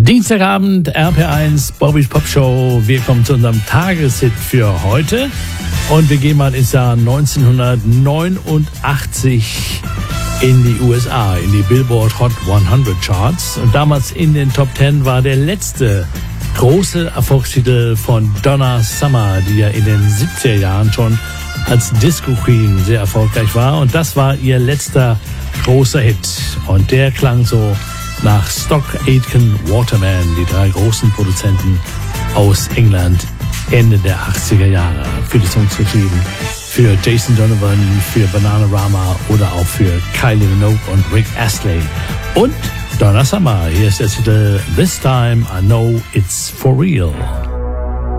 Dienstagabend, RP1, Bobby's Pop Show. Wir kommen zu unserem Tageshit für heute. Und wir gehen mal ins Jahr 1989 in die USA, in die Billboard Hot 100 Charts. Und damals in den Top 10 war der letzte große Erfolgstitel von Donna Summer, die ja in den 70er Jahren schon als Disco Queen sehr erfolgreich war. Und das war ihr letzter großer Hit. Und der klang so nach Stock Aitken Waterman, die drei großen Produzenten aus England Ende der 80er Jahre. Viele Songs geschrieben für Jason Donovan, für Bananarama oder auch für Kylie Minogue und Rick Astley. Und Donna Summer, hier ist der Titel This Time I Know It's For Real.